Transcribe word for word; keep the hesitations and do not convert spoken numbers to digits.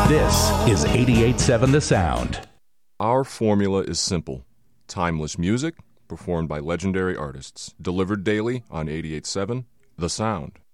This is eighty-eight point seven The Sound. Our formula is simple. Timeless music performed by legendary artists. Delivered daily on eighty-eight point seven The Sound.